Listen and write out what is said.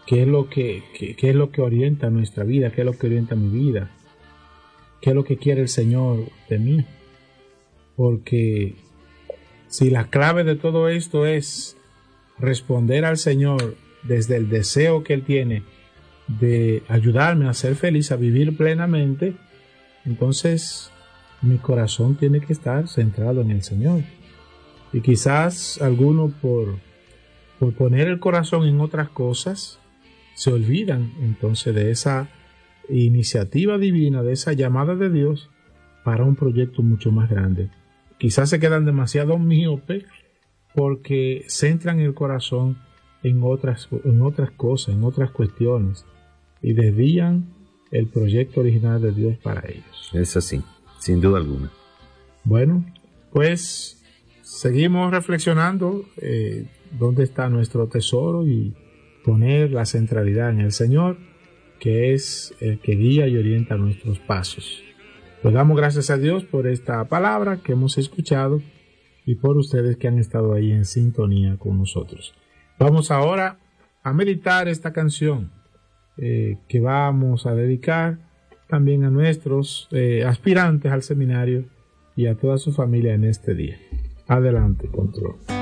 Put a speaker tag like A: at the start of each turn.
A: qué es lo qué es lo que orienta nuestra vida, qué es lo que orienta mi vida, qué es lo que quiere el Señor de mí. Porque si la clave de todo esto es responder al Señor desde el deseo que Él tiene de ayudarme a ser feliz, a vivir plenamente, entonces mi corazón tiene que estar centrado en el Señor. Y quizás algunos por poner el corazón en otras cosas se olvidan entonces de esa iniciativa divina, de esa llamada de Dios para un proyecto mucho más grande. Quizás se quedan demasiado míopes porque centran el corazón en otras cosas, en otras cuestiones, y desvían el proyecto original de Dios para ellos.
B: Es así, sin duda alguna.
A: Bueno, pues seguimos reflexionando dónde está nuestro tesoro y poner la centralidad en el Señor, que es el que guía y orienta nuestros pasos. Pues damos gracias a Dios por esta palabra que hemos escuchado y por ustedes que han estado ahí en sintonía con nosotros. Vamos ahora a meditar esta canción que vamos a dedicar también a nuestros aspirantes al seminario y a toda su familia en este día. Adelante, control.